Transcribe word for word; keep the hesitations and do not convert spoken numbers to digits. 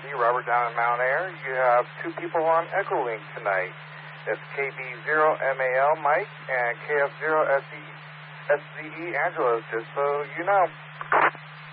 Copy, Robert down in Mount Air. You have two people on Echolink tonight. It's K B zero M A L Mike and K F zero S Z E Angela, just so you know.